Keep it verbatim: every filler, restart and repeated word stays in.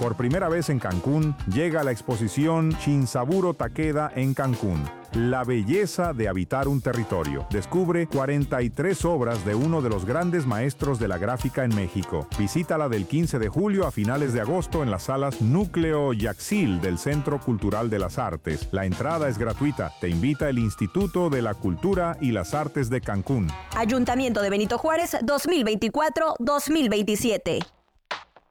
Por primera vez en Cancún, llega la exposición Shinsaburo Takeda en Cancún. La belleza de habitar un territorio. Descubre cuarenta y tres obras de uno de los grandes maestros de la gráfica en México. Visítala del quince de julio a finales de agosto en las salas Núcleo Yaxil del Centro Cultural de las Artes. La entrada es gratuita. Te invita el Instituto de la Cultura y las Artes de Cancún. Ayuntamiento de Benito Juárez dos mil veinticuatro a dos mil veintisiete.